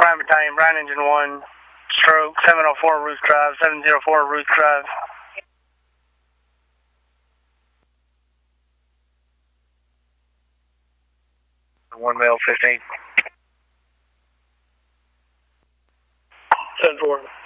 Bryan Battalion, Bryan Engine 1, stroke 704 Ruth Drive, 704 Ruth Drive. One male 15. 7-4.